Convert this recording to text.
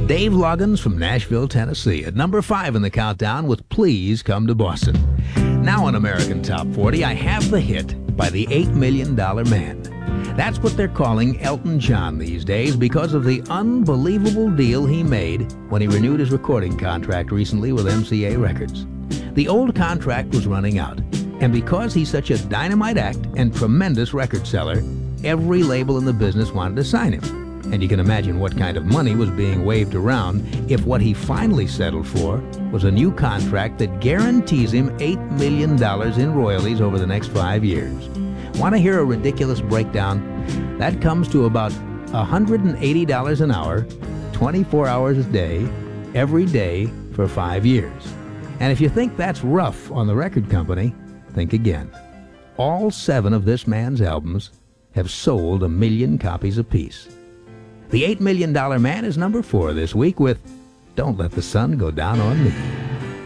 Dave Loggins from Nashville, Tennessee, at number 5 in the countdown with Please Come to Boston. Now on American Top 40, I have the hit by the $8 Million Man. That's what they're calling Elton John these days because of the unbelievable deal he made when he renewed his recording contract recently with MCA Records. The old contract was running out, and because he's such a dynamite act and tremendous record seller, every label in the business wanted to sign him. And you can imagine what kind of money was being waved around if what he finally settled for was a new contract that guarantees him $8 million in royalties over the next 5 years. Want to hear a ridiculous breakdown? That comes to about $180 an hour, 24 hours a day, every day for 5 years. And if you think that's rough on the record company, think again. All 7 of this man's albums have sold 1 million copies apiece. The $8 Million Man is number 4 this week with Don't Let the Sun Go Down on Me.